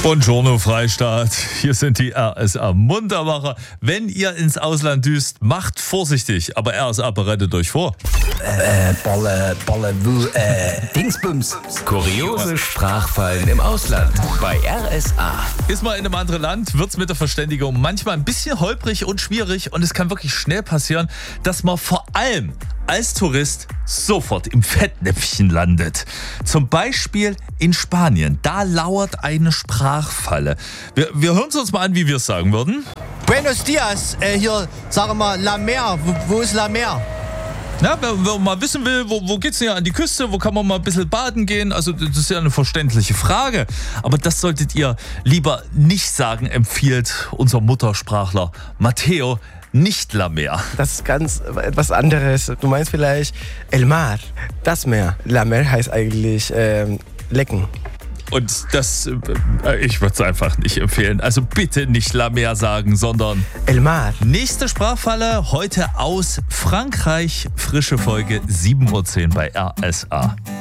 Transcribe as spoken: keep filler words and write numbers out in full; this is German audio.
Buongiorno Freistaat, hier sind die R S A Muntermacher. Wenn ihr ins Ausland düst, macht vorsichtig, aber R S A bereitet euch vor. Äh, Balle, Balle, äh, Dingsbums. Kuriose Sprachfallen im Ausland bei R S A. Ist mal in einem anderen Land, wird's mit der Verständigung manchmal ein bisschen holprig und schwierig und es kann wirklich schnell passieren, dass man vor allem als Tourist sofort im Fettnäpfchen landet. Zum Beispiel in Spanien. Da lauert eine Sprachfalle. Wir, wir hören es uns mal an, wie wir es sagen würden. Buenos dias, äh, hier, sag mal, La Mer, wo, wo ist La Mer? Ja, wenn man mal wissen will, wo, wo geht's denn ja an die Küste, wo kann man mal ein bisschen baden gehen, also das ist ja eine verständliche Frage. Aber das solltet ihr lieber nicht sagen, empfiehlt unser Muttersprachler Matteo. Nicht La Mer. Das ist ganz etwas anderes. Du meinst vielleicht El Mar, das Meer. La Mer heißt eigentlich ähm, lecken. Und das, äh, ich würde es einfach nicht empfehlen. Also bitte nicht La Mer sagen, sondern El Mar. Nächste Sprachfalle heute aus Frankreich. Frische Folge sieben Uhr zehn bei R S A.